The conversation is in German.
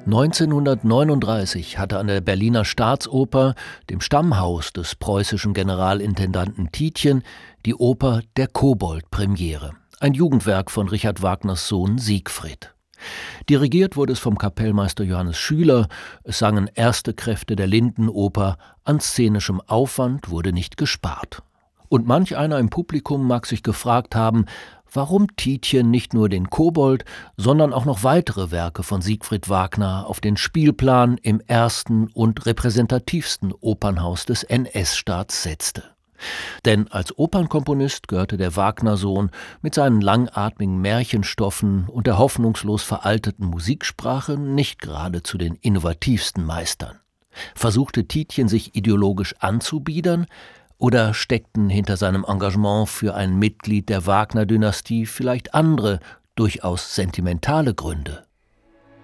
1939 hatte an der Berliner Staatsoper, dem Stammhaus des preußischen Generalintendanten Tietjen, die Oper Der Kobold Premiere, ein Jugendwerk von Richard Wagners Sohn Siegfried. Dirigiert wurde es vom Kapellmeister Johannes Schüler, es sangen erste Kräfte der Lindenoper, an szenischem Aufwand wurde nicht gespart. Und manch einer im Publikum mag sich gefragt haben, warum Tietjen nicht nur den Kobold, sondern auch noch weitere Werke von Siegfried Wagner auf den Spielplan im ersten und repräsentativsten Opernhaus des NS-Staats setzte. Denn als Opernkomponist gehörte der Wagner-Sohn mit seinen langatmigen Märchenstoffen und der hoffnungslos veralteten Musiksprache nicht gerade zu den innovativsten Meistern. Versuchte Tietjen sich ideologisch anzubiedern, oder steckten hinter seinem Engagement für ein Mitglied der Wagner-Dynastie vielleicht andere, durchaus sentimentale Gründe?